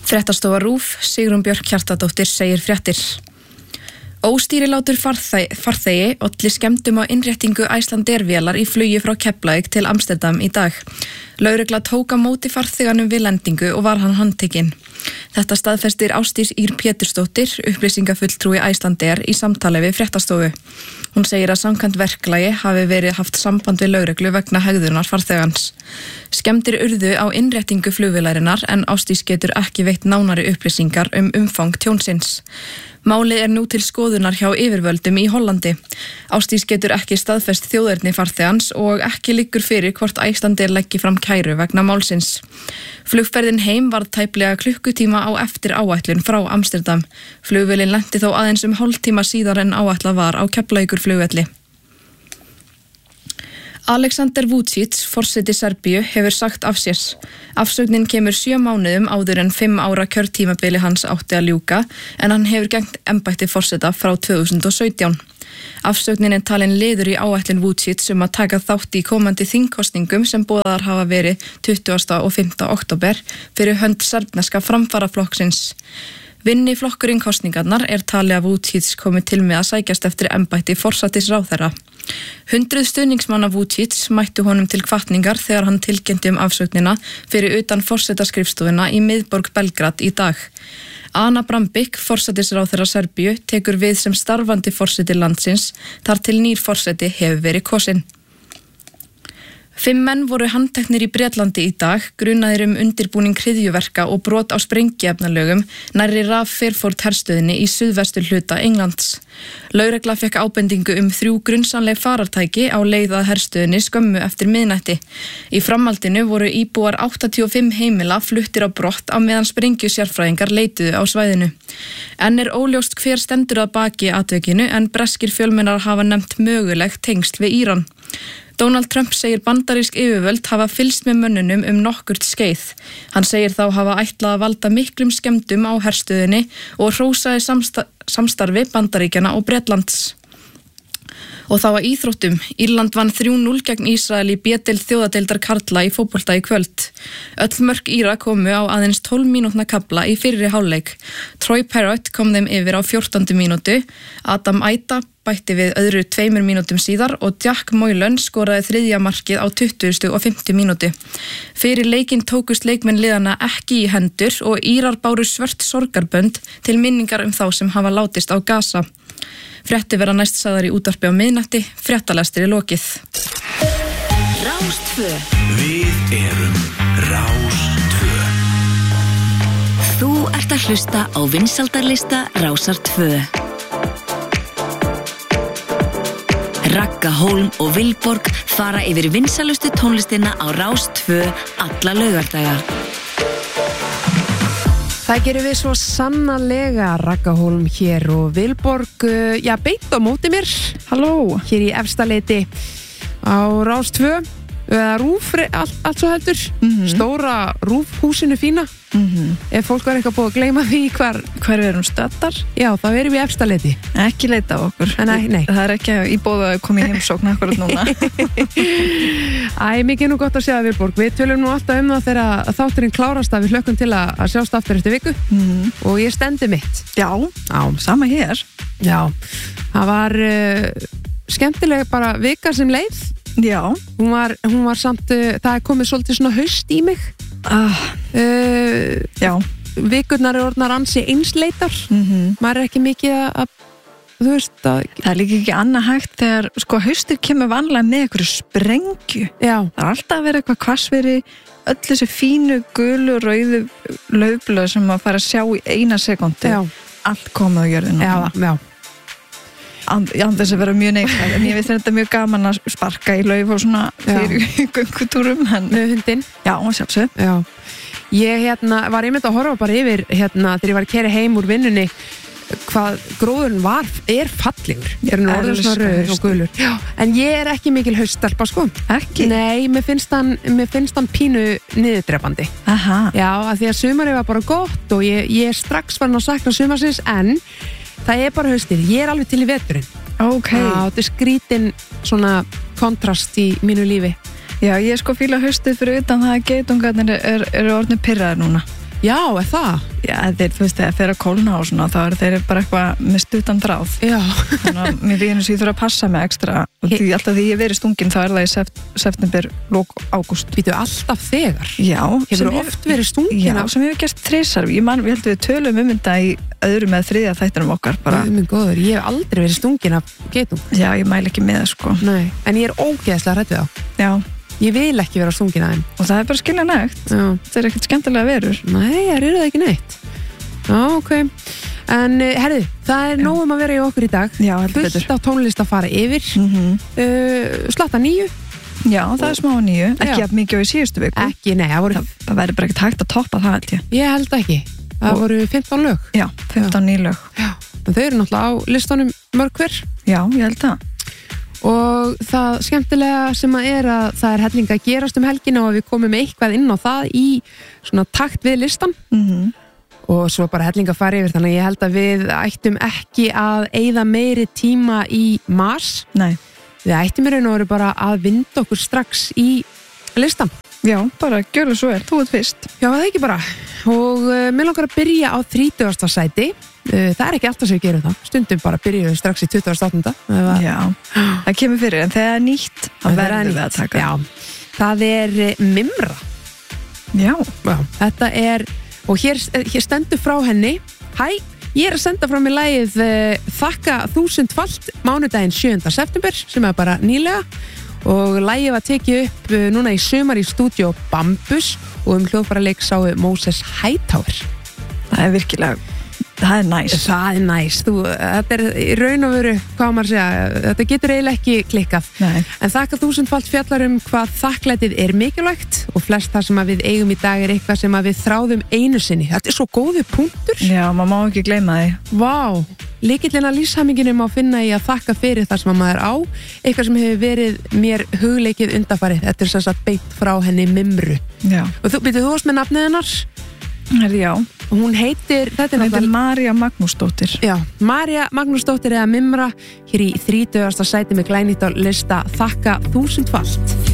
Fréttastofa RÚV, Sigrún Björk Hjartardóttir segir fréttir. Óstýrilátur farþegi olli skemmdum á innréttingu Icelandair-vélar í flugi frá Keflavík til Amsterdam í dag. Lögregla tók á móti farþeganum við lendingu og var hann handtekinn. Þetta staðfestir Ásdís Ýr Pétursdóttir, upplýsingafulltrúi Icelandair í samtali við fréttastofu. Hún segir að samkvæmt verklagi hafi verið haft samband við lögreglu vegna hegðunar farþegans. Skemmdir urðu á innréttingu flugvélarinnar en Ásdís getur ekki veitt nánari upplýsingar umfang tjónsins. Málið nú til skoðunar hjá yfirvöldum í Hollandi. Ásdís getur ekki staðfest þjóðerni farþegans og ekki liggur fyrir hvort Icelandair leggi fram kæru vegna málsins. Flugferðin heim var tæplega klukkutíma á eftir áætlun frá Amsterdam. Flugvélin lenti þó aðeins hálftíma síðar en áætlað var á Keflavíkurflugvelli. Aleksandar Vučić, forseti Serbíu, hefur sagt af sér. Afsögnin kemur 7 mánuðum áður en 5 ára kjörtímabili hans átti að ljúka, en hann hefur gegnt embætti forseta frá 2017. Afsögnin talin liður í áætlun Vučić að taka þátt í komandi þingkosningum sem boðaðar hafa verið 20. og 5. október fyrir hönd serbneska framfaraflokksins. Vinni flokkurinn kosningarnar talið að Vučić komi til með að sækjast eftir embætti forsætisráðherra. 100 stuðningsmanna Vučić mættu honum til hvatningar þegar hann tilkynnti afsögnina fyrir utan forsetaskrifstofuna í miðborg Belgrad í dag. Ana Brnabić, forsætisráðherra Serbíu, tekur við sem starfandi forseti landsins þar til nýr forseti hefur verið kosinn. 5 menn voru handteknir í Bretlandi í dag, grunaðir undirbúning hryðjuverka og brot á sprengiefnalögum nærri Raf Fairford herstöðinni í suðvestur hluta Englands. Lögregla fékk ábendingu 3 grunsamleg farartæki á leið að herstöðinni skömmu eftir miðnætti. Í framhaldinu voru íbúar 85 heimila fluttir á brott á meðan sprengjusérfræðingar leituðu á svæðinu. Enn óljóst hver stendur að baki atvikinu en breskir fjölmiðlar hafa nefnt mögulegt tengsl við Íran. Donald Trump segir bandarísk yfirvöld hafa fylgst með mönnunum nokkurt skeið. Hann segir þá hafa ætlað að valda miklum skemmdum á herstöðinni og hrósaði samstarfi Bandaríkjanna og Bretlands. Og þá að íþróttum. Írland vann 3-0 gegn Ísrael í B-deild þjóðadeildar karla í fótbolta í kvöld. Öll mörk Íra komu á aðeins 12 mínútna kafla í fyrri hálfleik. Troy Parrott kom þeim yfir á 14. mínútu. Adam Aita bætti við öðru 2 mínútum síðar og Jack Moylan skoraði 3. markið á 20. og 50. mínútu. Fyrir leikinn tókust leikmenn liðana ekki í hendur og Írar báru svört sorgarbönd til minningar þá sem hafa látist á Gaza. Fréttir verða næst sagðar í útvarpi á miðnætti, fréttalestir í lokið. Rás 2. Við erum Rás 2. Þú ert að hlusta á vinsældarlista Rásar 2. Ragga Hólm og Vilborg fara yfir vinsælustu tónlistina á Rás 2 alla laugardaga. Það gerum við svo sannarlega, Ragga Hólm hér og Vilborg, beint á móti mér. Halló. Hér í Efstaleiti á Rás 2, eða RÚV, allt svo heldur. Stóra RÚV-húsinu fína. Ef fólk var eitthvað búið að gleyma því hver við erum stöddar. Já, þá erum við í Efstaleiti. Ekki leita á okkur. Nei. Það er ekki í boði að koma í heimsókn akkurat núna. Mikið nú gott að segja Vilborg. Við tölum nú alltaf það þegar þátturinn klárast að við hlökkum til að sjást aftur eftir viku. Og ég stendi mitt. Já, sama hér. Já, það var skemmtileg bara vika sem leið. Já. Hún var samt, það komið svolítið svona haust í mig. Já. Vikurnar orðnar ansi einsleitar. Maður ekki mikið að þú veist að það líka ekki annað hægt þegar haustir kemur vanlega með einhverju sprengju. Já. Það alltaf að vera eitthvað hvassviðri, öll þessi fínu gulu rauðu laufblöð sem maður fara að sjá í 1 sekúndu. Já. Allt komið á jörðina. Já. Ég þess að vera mjög neikvæð en ég veist þetta mjög gaman að sparka í lauf og svona fyrir göngutúrum með hundinn. Já, sjálfsög. Já. Ég var einmitt að horfa bara yfir þegar ég var að keyra heim úr vinnunni hvað gróðurinn er fallegur. Er nú orðið svona rauður og gulur. Já. En ég er ekki mikil hauststelpa Ekki? Nei, mér finnst hann pínu niðurdrepandi. Aha. Já, að því að sumarið var bara gott og ég er strax farin að sakna sumarsins en það er bara haustið, ég er alveg til í veturinn. Ok. Já, þetta er skrítin svona kontrast í mínu lífi. Já, ég fíla haustið fyrir utan það að geitungarnir eru orðnir pirraðir núna. Já, er það? Já, þeir, þú veist, þegar þeir að kólna og svona, þá þeir bara eitthvað með stuttan dráð. Já. Þannig að mér finnst ég þurfa að passa mig ekstra. Og því alltaf því ég verið stungin, þá það í september, lók, ágúst. Býtu alltaf þegar? Já. Hefur oft verið stungin? Já, sem hefur gert 3 sar. Ég held við tölum þetta í öðrum eða 3. þættinum okkar. Góður, ég hef aldrei verið stungin af geitung. Já, ég mæli ekki með það, sko. Nei, en ég ógeðslega hrædd við þá. Já. Ég vil ekki vera stungin af þeim. Og það bara skiljanlegt. Það ekkert skemmtilega verur. Nei, það eru það ekki neitt. Já, ok. En herðu, það nóg að vera í okkur í dag. Já, heldur betur. Fullt af tónlist að fara yfir. Slatta 9. Já, það smá 9. Ekki að mikið á í síðustu viku. Ekki, nei, það væri bara ekkert hægt að toppa það, held ég. Ég held ekki. Það voru 15 lög. Já, 15 ný lög. Já, og þau eru náttúrulega á listunum mörg hver. Já, ég held það. Og það skemmtilega sem að það er helling að gerast helgina og við komum eitthvað inn á það í svona takt við listan og svo bara helling að fara yfir, þannig að ég held að við ættum ekki að eyða meiri tíma í mars. Nei. Við ættum í raun og veru bara að vinda okkur strax í listan. Já, bara gjörðu svo þú ert fyrst. Já, það ekki bara. Og mér langar að byrja á 30. sæti. Það er ekki alltaf sem við gerum það. Stundum bara byrjuðum strax í 28. Já, það kemur fyrir, en þegar það er nýtt, það verður við að taka. Já, það er Mimra. Já. Þetta er, og hér stendur frá henni. Hæ, ég er að senda frá mig lagið Þakka 1000-falt mánudaginn 7. september, sem er bara nýlega. Og lagið var tekið upp núna í sumar í stúdíó Bambus og hljóðfæraleik sáu Moses Hightower. Það er virkilega, það er næs. Það er næs. Þetta er í raun og veru, hvað maður segja, þetta getur eiginlega ekki klikkað. Nei. En Þakka 1000-falt fjallar hvað þakklætið er mikilvægt og flest það sem við eigum í dag er eitthvað sem við þráðum einu sinni. Þetta er svo góður punktur. Já, maður má ekki gleyma því. Vá, lykillinn að lífshaminginum má finna í að þakka fyrir það sem maður á, eitthvað sem hefur verið mér hugleikið undanfarið. Þetta er sem sagt beint frá henni Mimru. Já. Og þú varst með nafnið hennar? Já. Og hún heitir, þetta er María Magnúsdóttir. Já, María Magnúsdóttir eða Mimra hér í 30. sæti með glænýtt á lista Þakka 1000-falt.